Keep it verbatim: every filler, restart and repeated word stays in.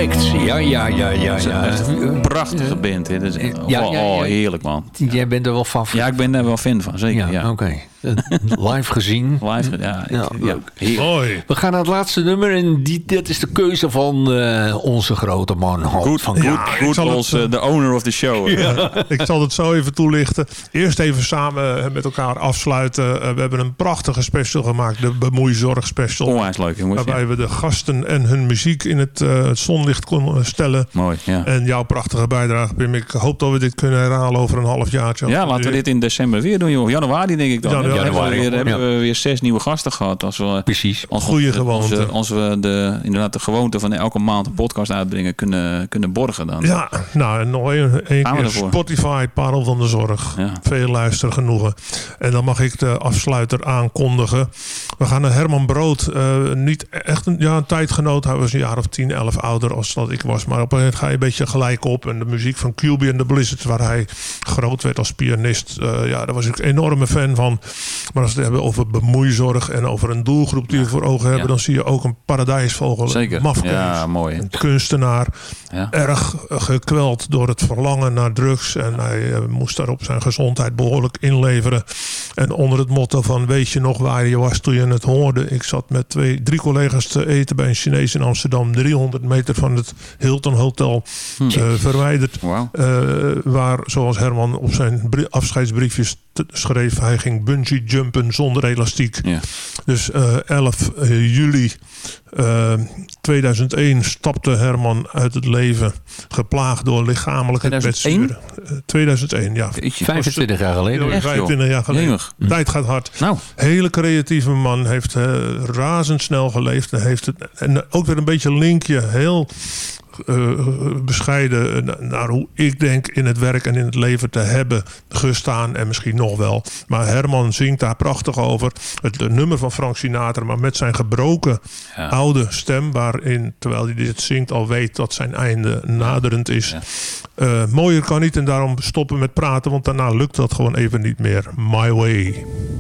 Perfect. Ja, ja, ja, ja. ja. Een prachtige band. Hè. Dat is, Ja, ja, ja. Oh, heerlijk man. Jij bent er wel van. Ja, ik ben daar wel fan van. Zeker. Ja, Ja, oké. Okay. Live gezien. Live, ja. Ja, ja, ja. Mooi. We gaan naar het laatste nummer en die, dat is de keuze van uh, onze grote man. Goed, van goed, goed als de uh, owner of the show. Ja, ik zal het zo even toelichten. Eerst even samen met elkaar afsluiten. Uh, we hebben een prachtige special gemaakt. De Bemoeizorg special. Onwijs leuk jongens. Waarbij ja. we de gasten en hun muziek in het, uh, het zonlicht konden stellen. Mooi, ja. En jouw prachtige bijdrage, Pim. Ik hoop dat we dit kunnen herhalen over een half jaartje. Ja, laten we dit in december weer doen, joh. Januari denk ik dan. Januari, januari. januari. Hebben we weer, Ja. we weer zes nieuwe gasten gehad. Als we, Precies. Als Goeie we, gewoonte. Als, als we de, inderdaad de gewoonte van elke maand een podcast uitbrengen kunnen, kunnen borgen dan. Ja, nou en nog een, een keer ervoor. Spotify, Parel van de Zorg. Ja. Veel luisteren genoegen. En dan mag ik de afsluiter aankondigen. We gaan naar Herman Brood. Uh, niet echt een, ja, een tijdgenoot. Hij was een jaar of tien, elf ouder als dat ik was. Maar op een gegeven moment ga je een beetje gelijk op. En de muziek van Q B and the Blizzards, waar hij groot werd als pianist. Uh, ja, daar was ik een enorme fan van. Maar als we het hebben over bemoeizorg en over een doelgroep die we voor ogen hebben, ja. dan zie je ook een paradijsvogel. Zeker. Een mafkees, ja, mooi. een kunstenaar. Ja. Erg gekweld door het verlangen naar drugs. En hij uh, moest daarop zijn gezondheid behoorlijk inleveren. En onder het motto van weet je nog waar je was toen je het hoorde. Ik zat met twee, drie collega's te eten bij een Chinees in Amsterdam. driehonderd meter van het Hilton Hotel hm. uh, verwijderd. Wow. Uh, waar, zoals Herman op zijn brie- afscheidsbriefjes te, schreef. Hij ging bungee jumpen zonder elastiek. Ja. Dus uh, elf juli uh, tweeduizend één stapte Herman uit het leven. Geplaagd door lichamelijke kwetsuren. Uh, tweeduizend één, ja. vijfentwintig jaar geleden. Echt, vijfentwintig jaar geleden. Jemig. Tijd gaat hard. Nou. Hele creatieve man. Heeft uh, razendsnel geleefd. En, heeft het, en ook weer een beetje een linkje. Heel Uh, bescheiden naar hoe ik denk in het werk en in het leven te hebben gestaan en misschien nog wel. Maar Herman zingt daar prachtig over. Het, het nummer van Frank Sinatra, maar met zijn gebroken ja. oude stem, waarin, terwijl hij dit zingt, al weet dat zijn einde naderend is. Ja. Uh, mooier kan niet en daarom stoppen met praten, want daarna lukt dat gewoon even niet meer. My Way.